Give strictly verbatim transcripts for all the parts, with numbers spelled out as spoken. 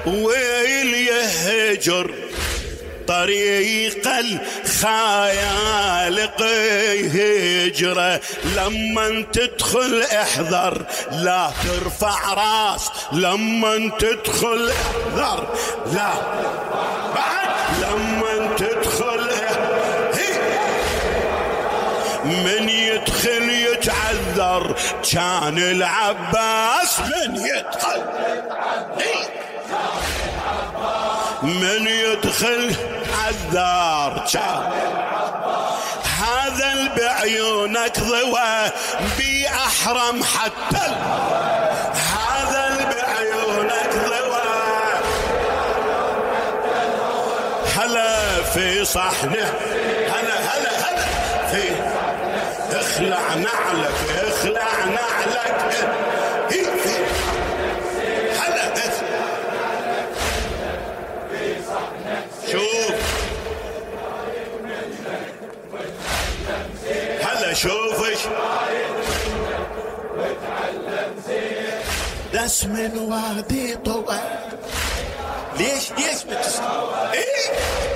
ويل يهجر طريق الخيالق هجرة. لما تدخل احذر لا ترفع راس، لما تدخل احذر لا بعد لما تدخل من يدخل يتعذر. كان العباس من يدخل من يدخل عذار. هذا اللي بعيونك ضوى بي أحرم حتى هذا اللي بعيونك ضوى. هلا في صحنه هلا هلا هلا في اخلع نعلك اخلع نعلك هلا شوف هلا شوف ايش دس من وادي طوى. ليش ليش بتسمع ايه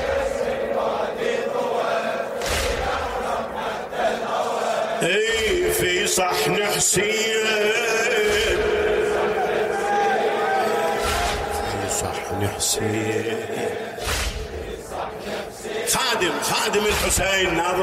ايه في صحن حسين في صحن حسين خادم خادم الحسين ناظر